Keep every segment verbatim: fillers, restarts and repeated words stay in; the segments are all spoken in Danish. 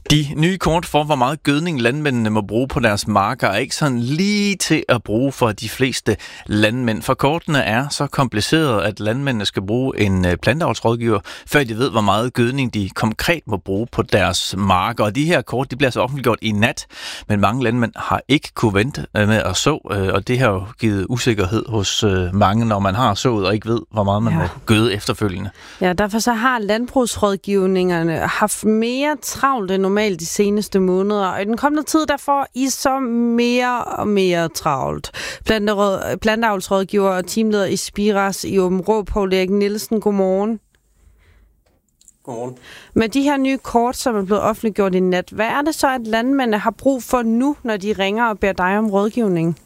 De nye kort for, hvor meget gødning landmændene må bruge på deres marker, er ikke sådan lige til at bruge for de fleste landmænd. For kortene er så kompliceret, at landmændene skal bruge en planteavlsrådgiver, før de ved, hvor meget gødning de konkret må bruge på deres marker. Og de her kort, de bliver så offentliggjort i nat, men mange landmænd har ikke kunne vente med at så, og det har jo givet usikkerhed hos mange, når man har sået og ikke ved, hvor meget man ja. må gøde efterfølgende. Ja, derfor så har landbrugsrådgivningerne haft mere travlt end normalt de seneste måneder, og i den kommende tid, der får I så mere og mere travlt. Planteavlsrådgiver og teamleder i Spiras i Aabenraa, Poul Erik Nielsen, godmorgen. Godmorgen. Med de her nye kort, som er blevet offentliggjort i nat, hvad er det så, at landmændene har brug for nu, når de ringer og beder dig om rådgivning?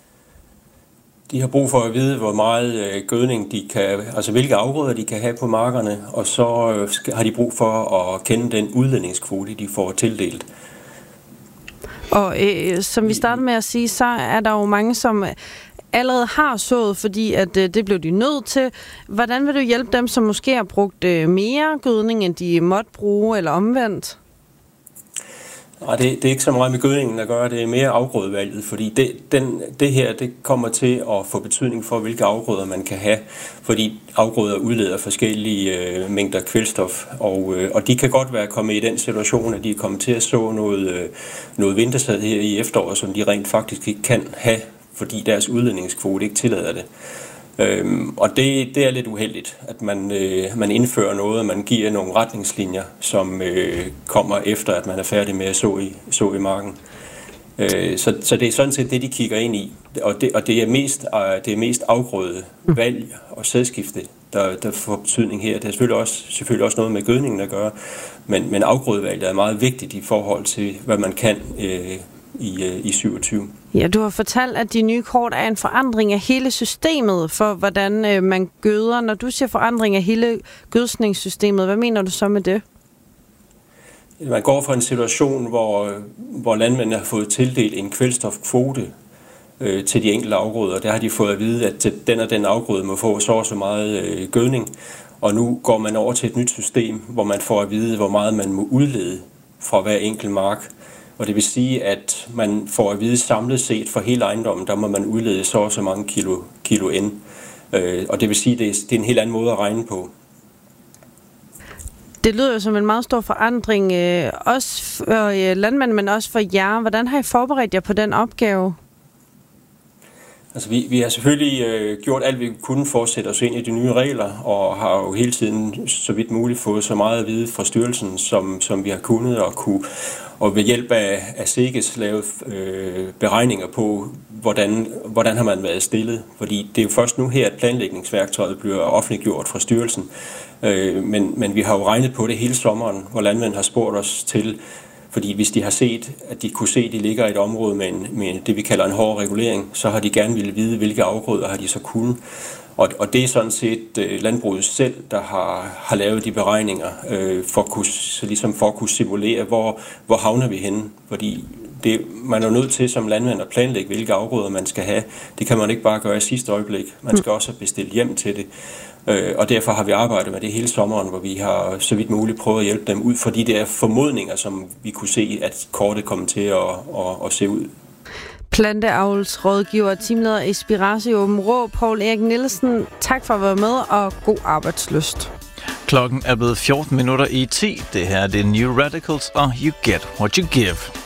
De har brug for at vide, hvor meget gødning de kan, altså hvilke afgrøder de kan have på markerne, og så har de brug for at kende den udledningskvote, de får tildelt. Og øh, som vi startede med at sige, så er der jo mange, som allerede har sået, fordi at øh, det blev de nødt til. Hvordan vil du hjælpe dem, som måske har brugt øh, mere gødning, end de måtte bruge, eller omvendt? Nej, det, det er ikke så meget med gødningen at gøre, det er mere afgrødevalget, fordi det, den, det her det kommer til at få betydning for, hvilke afgrøder man kan have, fordi afgrøder udleder forskellige øh, mængder kvælstof, og, øh, og de kan godt være kommet i den situation, at de er kommet til at så noget, øh, noget vintersæd her i efteråret, som de rent faktisk ikke kan have, fordi deres udledningskvote ikke tillader det. Øhm, og det, det er lidt uheldigt, at man, øh, man indfører noget, og man giver nogle retningslinjer, som øh, kommer efter, at man er færdig med at så i, så i marken. Øh, så, så det er sådan set det, de kigger ind i. Og det, og det er mest, øh, det er mest afgrøde, valg og sædskifte, der, der får betydning her. Det er selvfølgelig også, selvfølgelig også noget med gødningen at gøre, men, men afgrødevalget er meget vigtigt i forhold til, hvad man kan øh, i, øh, i syvogtyve. Ja, du har fortalt, at de nye kort er en forandring af hele systemet for, hvordan øh, man gøder. Når du siger forandring af hele gødsningssystemet, hvad mener du så med det? Man går fra en situation, hvor, hvor landmændene har fået tildelt en kvælstofkvote øh, til de enkelte afgrøder. Der har de fået at vide, at den og den afgrøde må få så og så meget øh, gødning. Og nu går man over til et nyt system, hvor man får at vide, hvor meget man må udlede fra hver enkelt mark. Og det vil sige, at man får at vide samlet set for hele ejendommen, der må man udlede så og så mange kilo, kilo N. Øh, og det vil sige, at det er, det er en helt anden måde at regne på. Det lyder jo som en meget stor forandring, øh, også for øh, landmænd, men også for jer. Hvordan har I forberedt jer på den opgave? Altså, vi, vi har selvfølgelig øh, gjort alt, vi kunne for at sætte os ind i de nye regler, og har jo hele tiden, så vidt muligt, fået så meget at vide fra styrelsen, som, som vi har kunnet, og kunne og ved hjælp af, af SEGES lavet øh, beregninger på, hvordan, hvordan har man været stillet. Fordi det er jo først nu her, at planlægningsværktøjet bliver offentliggjort fra styrelsen. Øh, men, men vi har jo regnet på det hele sommeren, hvor landmænd har spurgt os til, fordi hvis de har set, at de kunne se, at de ligger i et område med, en, med det, vi kalder en hård regulering, så har de gerne ville vide, hvilke afgrøder har de så kunnet. Og, og det er sådan set øh, landbruget selv, der har, har lavet de beregninger, øh, for, at kunne, ligesom for at kunne simulere, hvor, hvor havner vi henne. Fordi det, man er nødt til som landmand at planlægge, hvilke afgrøder man skal have. Det kan man ikke bare gøre i sidste øjeblik. Man skal også bestille hjem til det. Øh, og derfor har vi arbejdet med det hele sommeren, hvor vi har så vidt muligt prøvet at hjælpe dem ud, fordi det er formodninger, som vi kunne se, at kortet kommer til at, at, at se ud. Planteavlsrådgiver og teamleder i Spiras i Aabenraa, Poul Erik Nielsen. Tak for at være med, og god arbejdslyst. Klokken er blevet fjorten minutter i ti. Det her er det New Radicals, og You Get What You Give.